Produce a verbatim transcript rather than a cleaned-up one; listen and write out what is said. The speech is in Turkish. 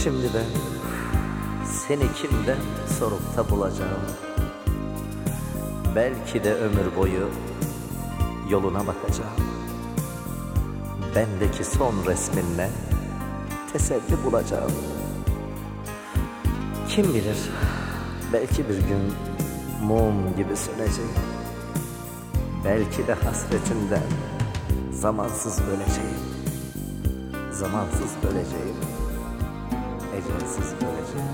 Şimdi de seni kimden sorup da bulacağım. Belki de ömür boyu yoluna bakacağım. Bendeki son resminle teselli bulacağım. Kim bilir, belki bir gün mum gibi söneceğim. Belki de hasretinden zamansız öleceğim. Zamansız öleceğim, ecelsiz öleceğim.